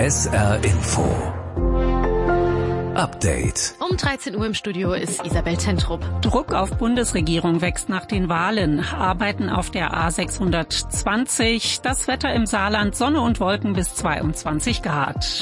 SR Info Update. Um 13 Uhr im Studio ist Isabel Tentrup. Druck auf Bundesregierung wächst nach den Wahlen. Arbeiten auf der A620. Das Wetter im Saarland, Sonne und Wolken bis 22 Grad.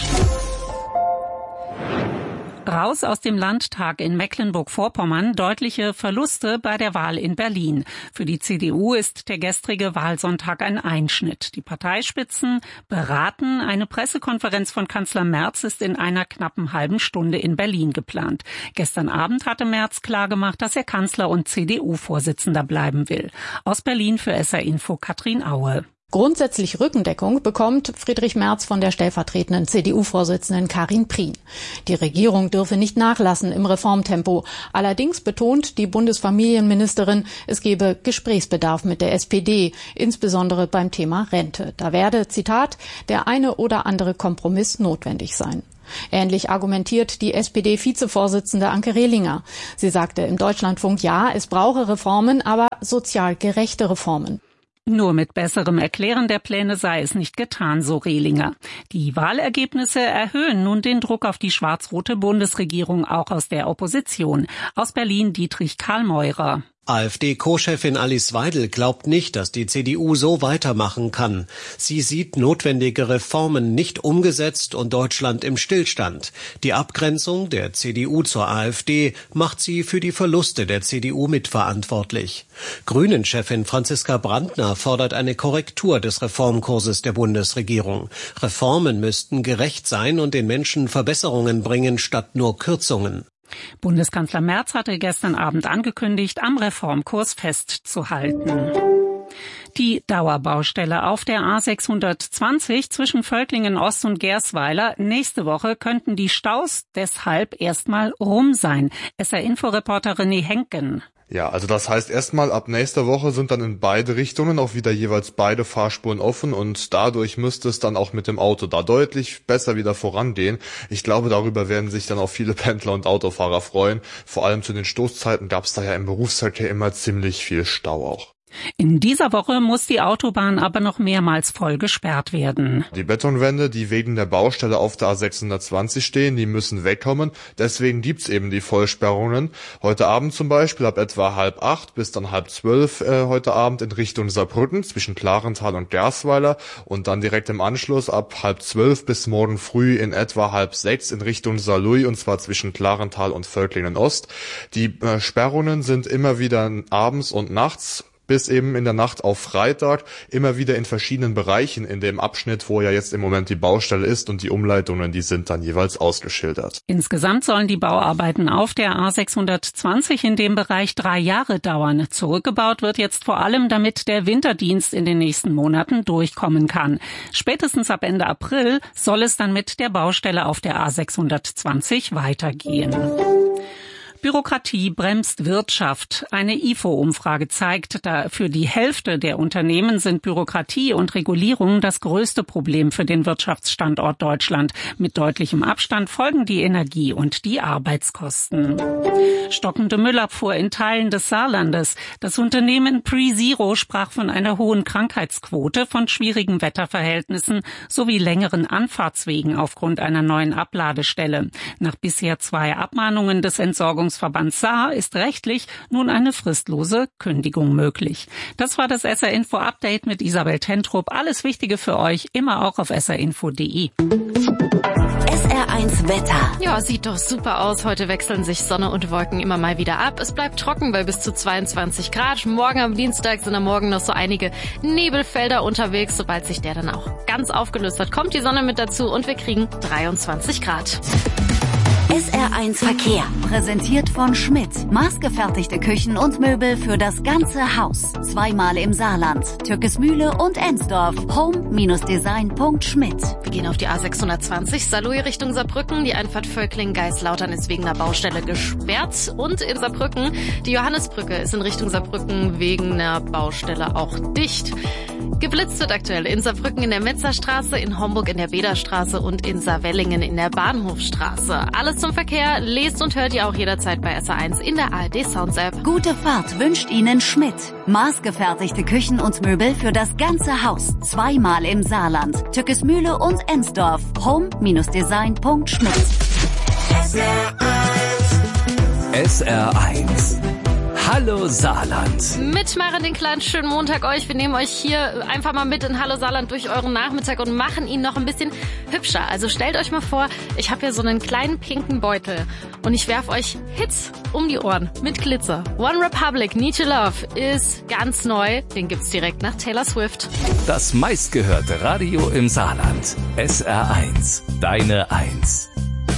Raus aus dem Landtag in Mecklenburg-Vorpommern, deutliche Verluste bei der Wahl in Berlin. Für die CDU ist der gestrige Wahlsonntag ein Einschnitt. Die Parteispitzen beraten. Eine Pressekonferenz von Kanzler Merz ist in einer knappen halben Stunde in Berlin geplant. Gestern Abend hatte Merz klargemacht, dass er Kanzler und CDU-Vorsitzender bleiben will. Aus Berlin für SR Info Katrin Aue. Grundsätzlich Rückendeckung bekommt Friedrich Merz von der stellvertretenden CDU-Vorsitzenden Karin Prien. Die Regierung dürfe nicht nachlassen im Reformtempo. Allerdings betont die Bundesfamilienministerin, es gebe Gesprächsbedarf mit der SPD, insbesondere beim Thema Rente. Da werde, Zitat, der eine oder andere Kompromiss notwendig sein. Ähnlich argumentiert die SPD-Vizevorsitzende Anke Rehlinger. Sie sagte im Deutschlandfunk, ja, es brauche Reformen, aber sozial gerechte Reformen. Nur mit besserem Erklären der Pläne sei es nicht getan, so Rehlinger. Die Wahlergebnisse erhöhen nun den Druck auf die schwarz-rote Bundesregierung, auch aus der Opposition. Aus Berlin Dietrich Karlmeurer. AfD-Co-Chefin Alice Weidel glaubt nicht, dass die CDU so weitermachen kann. Sie sieht notwendige Reformen nicht umgesetzt und Deutschland im Stillstand. Die Abgrenzung der CDU zur AfD macht sie für die Verluste der CDU mitverantwortlich. Grünen-Chefin Franziska Brandner fordert eine Korrektur des Reformkurses der Bundesregierung. Reformen müssten gerecht sein und den Menschen Verbesserungen bringen statt nur Kürzungen. Bundeskanzler Merz hatte gestern Abend angekündigt, am Reformkurs festzuhalten. Die Dauerbaustelle auf der A620 zwischen Völklingen Ost und Gersweiler. Nächste Woche könnten die Staus deshalb erstmal rum sein. SR-Info-Reporter René Henken. Ja, also das heißt erstmal, ab nächster Woche sind dann in beide Richtungen auch wieder jeweils beide Fahrspuren offen und dadurch müsste es dann auch mit dem Auto da deutlich besser wieder vorangehen. Ich glaube, darüber werden sich dann auch viele Pendler und Autofahrer freuen. Vor allem zu den Stoßzeiten gab es da ja im Berufsverkehr immer ziemlich viel Stau auch. In dieser Woche muss die Autobahn aber noch mehrmals voll gesperrt werden. Die Betonwände, die wegen der Baustelle auf der A620 stehen, die müssen wegkommen. Deswegen gibt's eben die Vollsperrungen. Heute Abend zum Beispiel ab etwa 7:30 bis dann 11:30 heute Abend in Richtung Saarbrücken zwischen Klarenthal und Gersweiler und dann direkt im Anschluss ab 11:30 bis morgen früh in etwa 5:30 in Richtung Saarlouis und zwar zwischen Klarenthal und Völklingen Ost. Die Sperrungen sind immer wieder abends und nachts bis eben in der Nacht auf Freitag, immer wieder in verschiedenen Bereichen in dem Abschnitt, wo ja jetzt im Moment die Baustelle ist und die Umleitungen, die sind dann jeweils ausgeschildert. Insgesamt sollen die Bauarbeiten auf der A620 in dem Bereich 3 Jahre dauern. Zurückgebaut wird jetzt vor allem, damit der Winterdienst in den nächsten Monaten durchkommen kann. Spätestens ab Ende April soll es dann mit der Baustelle auf der A620 weitergehen. Bürokratie bremst Wirtschaft. Eine IFO-Umfrage zeigt, für die Hälfte der Unternehmen sind Bürokratie und Regulierung das größte Problem für den Wirtschaftsstandort Deutschland. Mit deutlichem Abstand folgen die Energie- und die Arbeitskosten. Stockende Müllabfuhr in Teilen des Saarlandes. Das Unternehmen PreZero sprach von einer hohen Krankheitsquote, von schwierigen Wetterverhältnissen sowie längeren Anfahrtswegen aufgrund einer neuen Abladestelle. Nach bisher 2 Abmahnungen des Entsorgungsverband Saar ist rechtlich nun eine fristlose Kündigung möglich. Das war das SR-Info-Update mit Isabel Tentrup. Alles Wichtige für euch immer auch auf srinfo.de. SR1 Wetter. Ja, sieht doch super aus. Heute wechseln sich Sonne und Wolken immer mal wieder ab. Es bleibt trocken bei bis zu 22 Grad. Morgen am Dienstag sind am Morgen noch so einige Nebelfelder unterwegs. Sobald sich der dann auch ganz aufgelöst hat, kommt die Sonne mit dazu und wir kriegen 23 Grad. SR1 Verkehr. Präsentiert von Schmidt. Maßgefertigte Küchen und Möbel für das ganze Haus. 2-mal im Saarland. Türkismühle und Ensdorf. Home-design.schmidt. Wir gehen auf die A620 Saarlouis Richtung Saarbrücken. Die Einfahrt Völklingen-Geislautern ist wegen einer Baustelle gesperrt. Und in Saarbrücken, die Johannesbrücke ist in Richtung Saarbrücken wegen einer Baustelle auch dicht. Geblitzt wird aktuell in Saarbrücken in der Metzerstraße, in Homburg in der Bederstraße und in Saarwellingen in der Bahnhofstraße. Alles zum Verkehr lest und hört ihr auch jederzeit bei SR1 in der ARD Sounds App. Gute Fahrt wünscht Ihnen Schmidt. Maßgefertigte Küchen und Möbel für das ganze Haus. 2-mal im Saarland. Tückesmühle und Ensdorf. Home-design.schmidt. SR1. Hallo Saarland. Mitmachen den kleinen schönen Montag euch. Wir nehmen euch hier einfach mal mit in Hallo Saarland durch euren Nachmittag und machen ihn noch ein bisschen hübscher. Also stellt euch mal vor, ich habe hier so einen kleinen pinken Beutel und ich werfe euch Hits um die Ohren mit Glitzer. One Republic, Need Your Love ist ganz neu. Den gibt's direkt nach Taylor Swift. Das meistgehörte Radio im Saarland. SR1. Deine 1.